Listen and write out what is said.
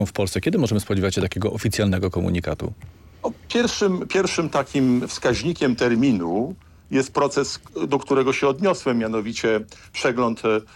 w Polsce? Kiedy możemy spodziewać się takiego oficjalnego komunikatu? Pierwszym takim wskaźnikiem terminu jest proces, do którego się odniosłem, mianowicie przegląd